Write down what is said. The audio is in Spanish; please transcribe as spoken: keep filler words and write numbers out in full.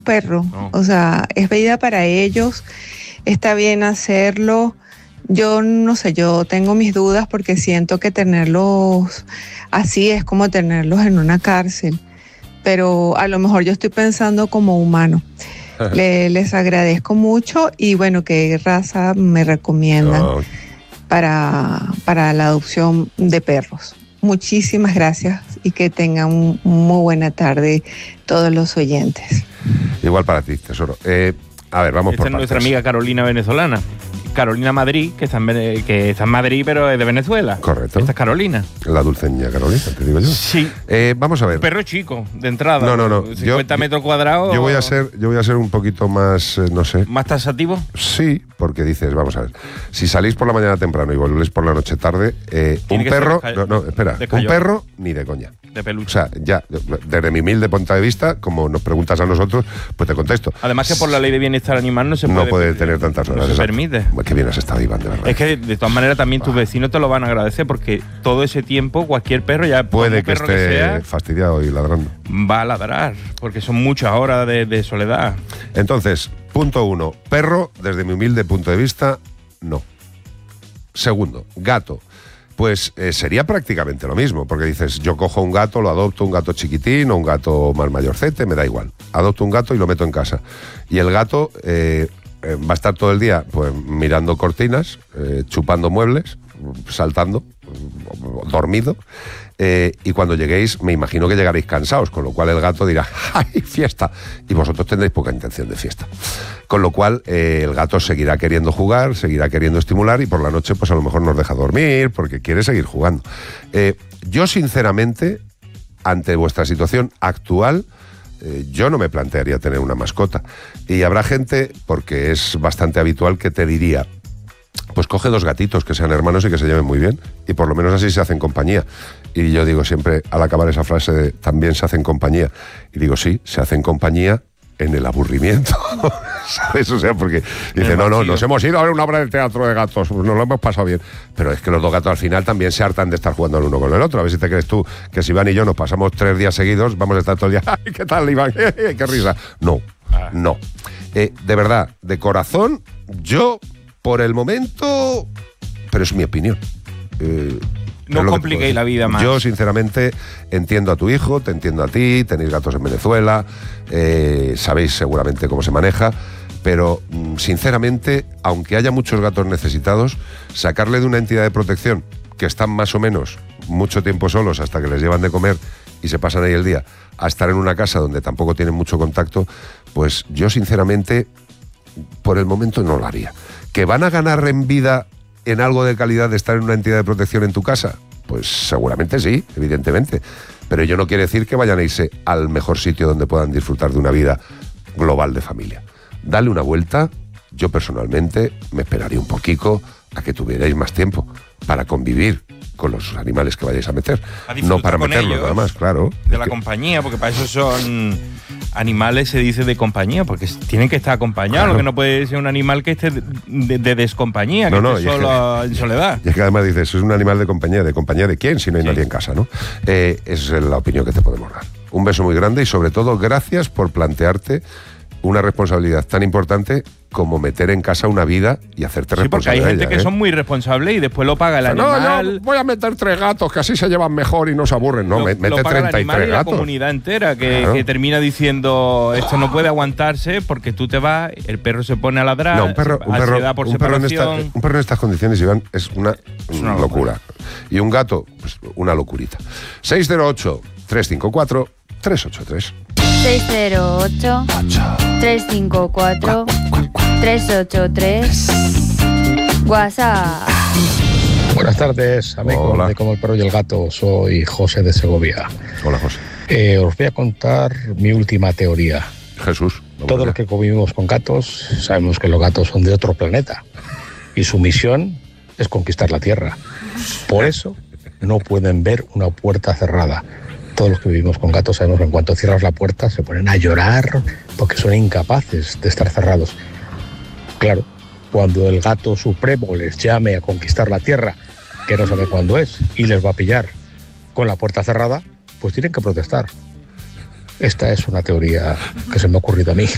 perro, No. o sea, es vida para ellos, está bien hacerlo. Yo no sé, yo tengo mis dudas porque siento que tenerlos así es como tenerlos en una cárcel, pero a lo mejor yo estoy pensando como humano. Le- les agradezco mucho y bueno, ¿qué raza me recomiendan No, para, para la adopción de perros? Muchísimas gracias y que tengan un- muy buena tarde todos los oyentes. igual para ti, tesoro. Eh, a ver, vamos Esta por es nuestra partes. amiga Carolina venezolana. Carolina Madrid, que está, en, Vene- que está en Madrid, pero es de Venezuela. Correcto. Esta es Carolina. La dulceña Carolina, te digo yo. Sí. Eh, vamos a ver. Perro chico, de entrada. No, no, no. cincuenta Yo- metros cuadrados. Yo voy a ser, yo voy a ser un poquito más, eh, no sé. ¿Más tasativo? Sí, porque dices, vamos a ver, si salís por la mañana temprano y volvéis por la noche tarde, eh, Tiene un que ser perro, de ca- no, no, espera, de un cayó. perro ni de coña. De peluche. O sea, ya, desde mi humilde punto de vista, como nos preguntas a nosotros, pues te contesto. Además que por la ley de bienestar animal no se no puede, puede tener tantas horas. No se exacto. permite. Qué bien has estado, Iván, de verdad. Es que de todas maneras también tus vecinos te lo van a agradecer porque todo ese tiempo cualquier perro, ya Puede como que perro esté que sea, fastidiado y ladrando. va a ladrar porque son muchas horas de, de soledad. Entonces, punto uno, perro, desde mi humilde punto de vista, no. Segundo, gato. Pues eh, sería prácticamente lo mismo, porque dices, yo cojo un gato, lo adopto, un gato chiquitín o un gato más mayorcete, me da igual. Adopto un gato y lo meto en casa. Y el gato eh, eh, va a estar todo el día pues mirando cortinas, eh, chupando muebles, saltando, dormido. Eh, y cuando lleguéis, me imagino que llegaréis cansados, con lo cual el gato dirá, ¡ay, fiesta! Y vosotros tendréis poca intención de fiesta. Con lo cual, eh, el gato seguirá queriendo jugar, seguirá queriendo estimular y por la noche, pues a lo mejor nos deja dormir porque quiere seguir jugando. Eh, yo, sinceramente, ante vuestra situación actual, eh, yo no me plantearía tener una mascota. Y habrá gente, porque es bastante habitual, que te diría, pues coge dos gatitos que sean hermanos y que se lleven muy bien y por lo menos así se hacen compañía. Y yo digo siempre al acabar esa frase de, también se hacen compañía, y digo sí, se hacen compañía en el aburrimiento, ¿sabes? O sea, porque dice, no, no, nos hemos ido a ver una obra de teatro de gatos, nos lo hemos pasado bien, pero es que los dos gatos al final también se hartan de estar jugando el uno con el otro. A ver si te crees tú que si Iván y yo nos pasamos tres días seguidos, vamos a estar todo el día, ¡ay, qué tal, Iván! ¡Qué risa! No, no. Eh, de verdad, de corazón, yo... Por el momento, pero es mi opinión. Eh, No es lo que te puedo compliquéis decir. la vida más. Yo, sinceramente, entiendo a tu hijo, te entiendo a ti, tenéis gatos en Venezuela, eh, sabéis seguramente cómo se maneja, pero, mm, sinceramente, aunque haya muchos gatos necesitados, sacarle de una entidad de protección que están más o menos mucho tiempo solos hasta que les llevan de comer y se pasan ahí el día, a estar en una casa donde tampoco tienen mucho contacto, pues yo, sinceramente, por el momento no lo haría. ¿Que van a ganar en vida en algo de calidad de estar en una entidad de protección en tu casa? Pues seguramente sí, evidentemente. Pero ello no quiere decir que vayan a irse al mejor sitio donde puedan disfrutar de una vida global de familia. Dale una vuelta. Yo personalmente me esperaría un poquito a que tuvierais más tiempo para convivir con los animales que vayáis a meter. A disfrutar No para con meterlos ellos, nada más, claro. de Es la que- compañía, porque para eso son animales, se dice de compañía, porque tienen que estar acompañados, Claro. lo que no puede ser un animal que esté de, de- de descompañía, que No, no, esté y es solo en soledad. Y es que además dices, es un animal de compañía. ¿De compañía de quién? Si no hay Sí. nadie en casa, ¿no? Eh, esa es la opinión que te podemos dar. Un beso muy grande y sobre todo gracias por plantearte una responsabilidad tan importante como meter en casa una vida y hacerte Sí, porque hay responsable de gente ella, que ¿eh? son muy responsables y después lo paga el No, animal. yo voy a meter tres gatos que así se llevan mejor y no se aburren. No, lo, me- lo mete paga el treinta y animal tres y la gatos. comunidad entera que, Claro. que termina diciendo esto no puede aguantarse porque tú te vas, el perro se pone a ladrar, No, un perro, un perro, ansiedad por un perro en separación. esta- un perro en estas condiciones, Iván, es una, una locura. Y un gato, pues una locurita. seis cero ocho, tres cinco cuatro, tres ocho tres. seis cero ocho, tres cinco cuatro, tres ocho tres. WhatsApp. Buenas tardes, amigos Hola. de Como el Perro y el Gato. Soy José de Segovia. Hola, José. Eh, os voy a contar mi última teoría. Jesús. vamos Todos allá. los que convivimos con gatos sabemos que los gatos son de otro planeta y su misión es conquistar la Tierra. Por eso no pueden ver una puerta cerrada. Todos los que vivimos con gatos sabemos que en cuanto cierras la puerta se ponen a llorar porque son incapaces de estar cerrados. Claro, cuando el gato supremo les llame a conquistar la Tierra, que no sabe cuándo es, y les va a pillar con la puerta cerrada, pues tienen que protestar. Esta es una teoría que se me ha ocurrido a mí.